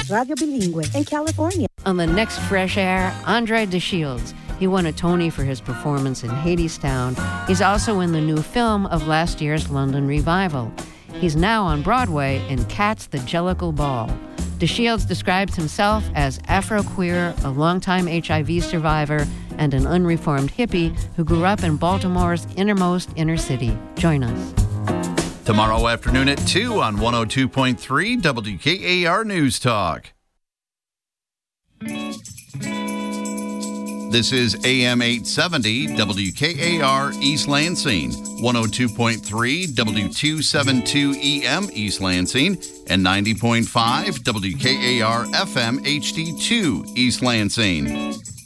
Radio Bilingüe en California. On the next Fresh Air, Andre DeShields. He won a Tony for his performance in Hadestown. He's also in the new film of last year's London revival. He's now on Broadway in Cats the Jellicle Ball. DeShields describes himself as Afro-queer, a longtime HIV survivor, and an unreformed hippie who grew up in Baltimore's innermost inner city. Join us. Tomorrow afternoon at 2 on 102.3 WKAR News Talk. This is AM 870 WKAR East Lansing, 102.3 W272 EM East Lansing, and 90.5 WKAR FM HD2 East Lansing.